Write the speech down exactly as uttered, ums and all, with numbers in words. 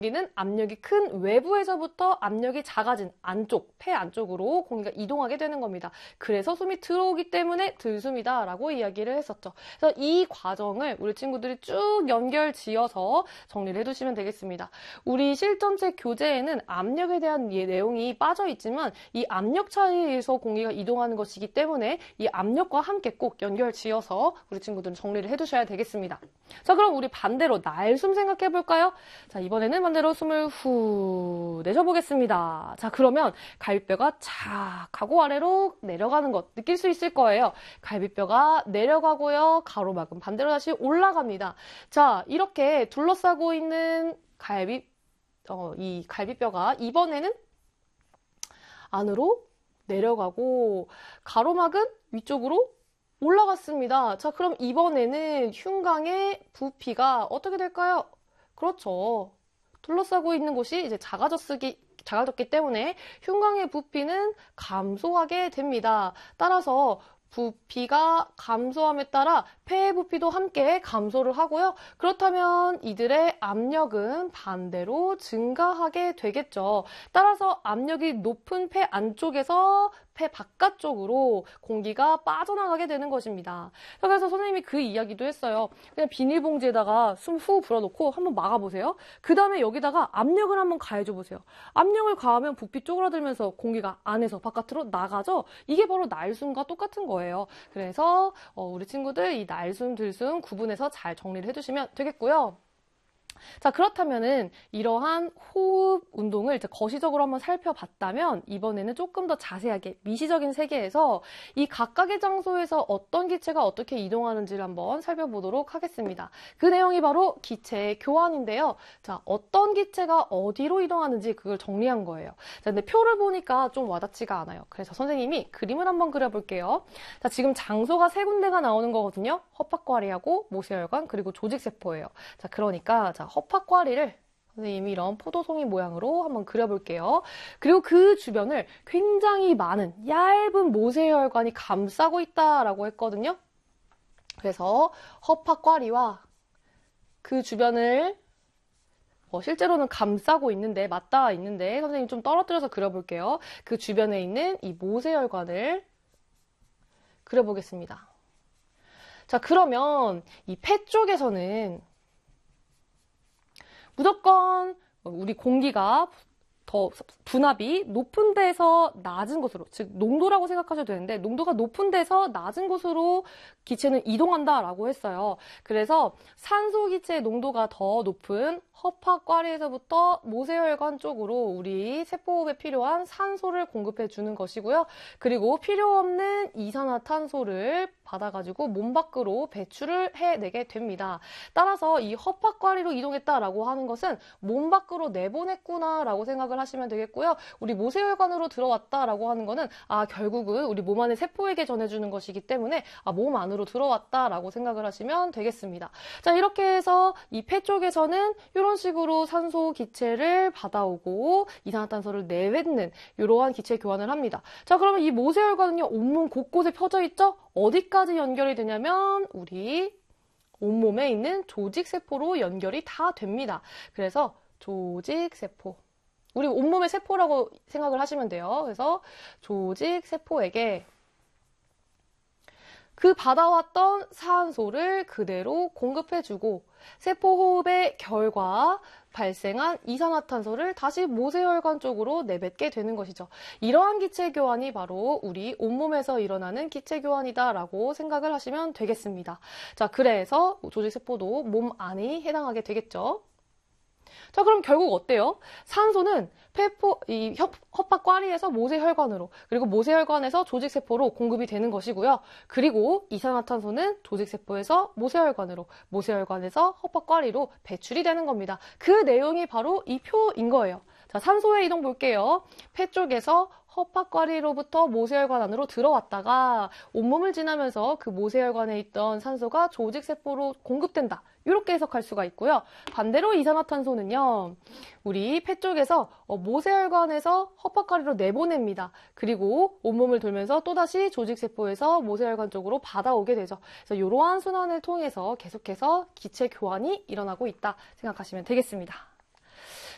공기는 압력이 큰 외부에서부터 압력이 작아진 안쪽, 폐 안쪽으로 공기가 이동하게 되는 겁니다. 그래서 숨이 들어오기 때문에 들숨이다 라고 이야기를 했었죠. 그래서 이 과정을 우리 친구들이 쭉 연결 지어서 정리를 해두시면 되겠습니다. 우리 실전체 교재에는 압력에 대한 내용이 빠져 있지만 이 압력 차이에 의해서 공기가 이동하는 것이기 때문에 이 압력과 함께 꼭 연결 지어서 우리 친구들은 정리를 해두셔야 되겠습니다. 자, 그럼 우리 반대로 날숨 생각해 볼까요? 자, 이번에는 반대로 숨을 후 내쉬어보겠습니다. 자, 그러면 갈비뼈가 착 하고 아래로 내려가는 것 느낄 수 있을 거예요. 갈비뼈가 내려가고요. 가로막은 반대로 다시 올라갑니다. 자, 이렇게 둘러싸고 있는 갈비, 어, 이 갈비뼈가 이번에는 안으로 내려가고 가로막은 위쪽으로 올라갔습니다. 자, 그럼 이번에는 흉곽의 부피가 어떻게 될까요? 그렇죠. 둘러싸고 있는 곳이 이제 작아졌기, 작아졌기 때문에 흉곽의 부피는 감소하게 됩니다. 따라서 부피가 감소함에 따라 폐의 부피도 함께 감소를 하고요. 그렇다면 이들의 압력은 반대로 증가하게 되겠죠. 따라서 압력이 높은 폐 안쪽에서 폐 바깥쪽으로 공기가 빠져나가게 되는 것입니다. 그래서 선생님이 그 이야기도 했어요. 그냥 비닐봉지에다가 숨 후 불어넣고 한번 막아보세요. 그 다음에 여기다가 압력을 한번 가해줘 보세요. 압력을 가하면 부피 쪼그라들면서 공기가 안에서 바깥으로 나가죠. 이게 바로 날숨과 똑같은 거예요. 그래서 어, 우리 친구들 이 날숨, 들숨 구분해서 잘 정리를 해주시면 되겠고요. 자, 그렇다면은 이러한 호흡 운동을 이제 거시적으로 한번 살펴봤다면 이번에는 조금 더 자세하게 미시적인 세계에서 이 각각의 장소에서 어떤 기체가 어떻게 이동하는지를 한번 살펴보도록 하겠습니다. 그 내용이 바로 기체 교환인데요. 자, 어떤 기체가 어디로 이동하는지 그걸 정리한 거예요. 자, 근데 표를 보니까 좀 와닿지가 않아요. 그래서 선생님이 그림을 한번 그려볼게요. 자, 지금 장소가 세 군데가 나오는 거거든요. 허파과리하고 모세혈관 그리고 조직세포예요. 자, 그러니까 자, 허파과리를 선생님이 이런 포도송이 모양으로 한번 그려볼게요. 그리고 그 주변을 굉장히 많은 얇은 모세혈관이 감싸고 있다라고 했거든요. 그래서 허파과리와 그 주변을 어, 실제로는 감싸고 있는데 맞닿아 있는데 선생님 좀 떨어뜨려서 그려볼게요. 그 주변에 있는 이 모세혈관을 그려보겠습니다. 자, 그러면 이 폐 쪽에서는 무조건 우리 공기가 더 분압이 높은 데서 낮은 곳으로, 즉 농도라고 생각하셔도 되는데 농도가 높은 데서 낮은 곳으로 기체는 이동한다라고 했어요. 그래서 산소 기체의 농도가 더 높은 허파과리에서부터 모세혈관 쪽으로 우리 세포호흡에 필요한 산소를 공급해 주는 것이고요. 그리고 필요 없는 이산화탄소를 받아가지고 몸 밖으로 배출을 해내게 됩니다. 따라서 이 허파과리로 이동했다라고 하는 것은 몸 밖으로 내보냈구나라고 생각을 하시면 되겠고요. 우리 모세혈관으로 들어왔다라고 하는 거는 아 결국은 우리 몸 안의 세포에게 전해주는 것이기 때문에 아, 몸 안으로 들어왔다라고 생각을 하시면 되겠습니다. 자, 이렇게 해서 이 폐 쪽에서는 이런 식으로 산소 기체를 받아오고 이산화탄소를 내뱉는 이러한 기체 교환을 합니다. 자, 그러면 이 모세혈관은요 온몸 곳곳에 펴져 있죠? 어디까지 연결이 되냐면 우리 온몸에 있는 조직세포로 연결이 다 됩니다. 그래서 조직세포, 우리 온몸의 세포라고 생각을 하시면 돼요. 그래서 조직세포에게 그 받아왔던 산소를 그대로 공급해주고 세포호흡의 결과 발생한 이산화탄소를 다시 모세혈관 쪽으로 내뱉게 되는 것이죠. 이러한 기체 교환이 바로 우리 온몸에서 일어나는 기체 교환이다라고 생각을 하시면 되겠습니다. 자, 그래서 조직세포도 몸 안이 해당하게 되겠죠. 자, 그럼 결국 어때요? 산소는 폐포, 이 허파과리에서 모세혈관으로, 그리고 모세혈관에서 조직세포로 공급이 되는 것이고요. 그리고 이산화탄소는 조직세포에서 모세혈관으로, 모세혈관에서 허파과리로 배출이 되는 겁니다. 그 내용이 바로 이 표인 거예요. 자, 산소의 이동 볼게요. 폐 쪽에서 허파과리로부터 모세혈관 안으로 들어왔다가 온몸을 지나면서 그 모세혈관에 있던 산소가 조직세포로 공급된다. 이렇게 해석할 수가 있고요. 반대로 이산화탄소는요. 우리 폐 쪽에서 모세혈관에서 허파과리로 내보냅니다. 그리고 온몸을 돌면서 또다시 조직세포에서 모세혈관 쪽으로 받아오게 되죠. 그래서 이러한 순환을 통해서 계속해서 기체 교환이 일어나고 있다 생각하시면 되겠습니다.